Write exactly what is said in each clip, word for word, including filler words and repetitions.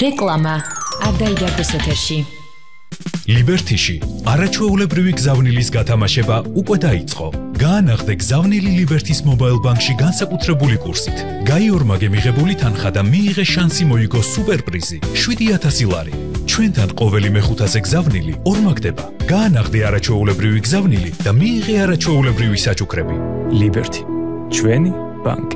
რეკლამა არ დაიდარდოს ეთერში. ლიბერთიში არაჩვეულებრივი გზავნილის გათამაშება უკვე დაიწყო. გაანახდე გზავნილი ლიბერთის მობაილ ბანკში განსაკუთრებული კურსით. გაიორმაგე მიღებული თანხა და მიიღე შანსი მოიგო სუპერპრიზი შვიდი ათასი ლარი. ჩვენთან ყოველი მეხუთაზე გზავნილი ორმაგდება. გაანახდე არაჩვეულებრივი გზავნილი და მიიღე არაჩვეულებრივი საჩუქრები. ლიბერთი, ჩვენი ბანკი.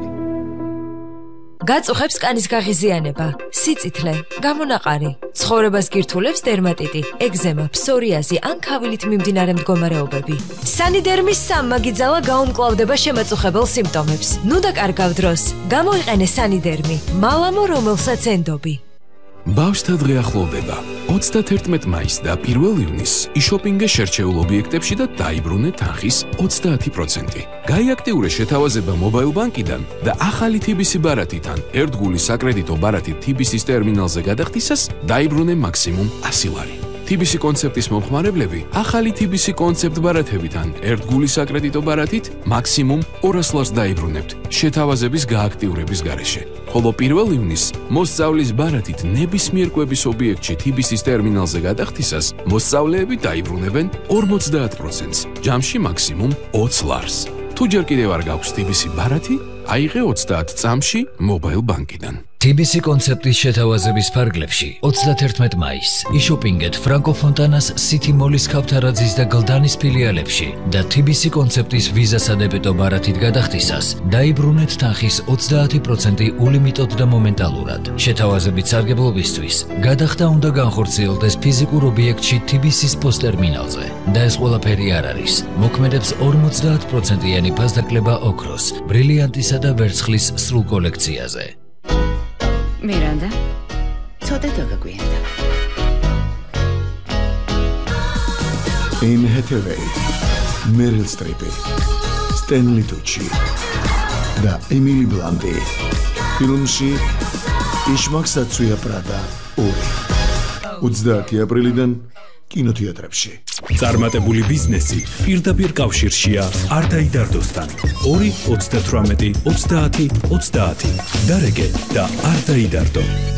გაწუხებს კანის გაღიზიანება, სიწითლე, გამონაყარი, ცხოვრებას გირთულებს დერმატიტი, ეგზემა, ფსორიაზი ან ქავილით მიმდინარე მდგომარეობები. სანიდერმის სამმაგიძალა გაუმკლავდება შემაწუხებელ სიმპტომებს. ნუ დაკარგავ დროს, გამოიყენე სანიდერმი, მალამო რომელსაც ენდობი. ბავშვთა დღე ახლოვდება. ოცდათერთმეტ მაისს და პირველ ივნისს იშოპინგე შერჩეულ ობიექტებში და დაიბრუნე თანხის ოცდაათი პროცენტი. გაიაქტიურე შეთავაზება მობაილ ბანკიდან და ახალი თი ბი სი ბარათიდან ერთგული საკრედიტო ბარათით თი ბი სის ტერმინალზე გადახდისას დაიბრუნე მაქსიმუმ ასი ლარი. თი ბი სი კონცეპტის მომხმარებლები ახალი თი ბი სი კონცეპტ ბარათებიდან ერთგული საკრედიტო ბარათით მაქსიმუმ ორას ლარს დაიბრუნებთ შეთავაზების გააქტიურების გარეშე. ხოლო პირველ ივნისს მოსწავლის ბარათით ნებისმიერ კვების ობიექტში თი ბი სის ტერმინალზე გადახდისას მოსწავლეები დაიბრუნებენ ორმოცდაათ პროცენტს, ჯამში მაქსიმუმ ოცი ლარს. თუ ჯერ კიდევ არ გაქვს თი ბი სი ბარათი, აიღე ოცდაათ წამში მობაილ ბანკიდან. თი ბი სი კონცეპტის შეთავაზების ფარგლებში ოცდათერთმეტ მაისს იშოპინგეთ ფრანკო ფონტანას სითი მოლის ქავთარაძის და გლდანის ფილიალებში და თი ბი სი კონცეპტის ვიზა სადებეტო ბარათით გადახდისას დაიბრუნეთ თანხის ოცდაათი პროცენტი ულიმიტოდ და მომენტალურად. შეთავაზებით სარგებლობისთვის გადახდა უნდა განხორციელდეს ფიზიკურ ობიექტში თი ბი სის პოსტერმინალზე და ეს ყველაფერი არ არის. მოქმედებს ორმოცდაათ პროცენტიანი ფასდაკლება ოქროს, ბრილიანტისა და ვერცხლის სრულ კოლექციაზე. მირანდა, ცოტა დაგაგვიანდა. In Hathaway, Meryl Streep, Stanley Tucci და Emily Blunt. ფილმში იშმაკსაცუია პრადა ორი. ოცდაათი აპრილიდან კინოთეატრებში. წარმატებული ბიზნესი პირდაპირ კავშირშია არ დაიდარდოსთან. ორი ოცდათვრამეტი ოცდაათი ოცდაათი. დარეგე და არ დაიდარდო.